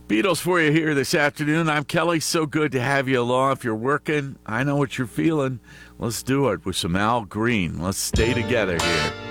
Beatles for you here this afternoon. I'm Kelly. So good to have you along. If you're working, I know what you're feeling. Let's do it with some Al Green. Let's stay together here.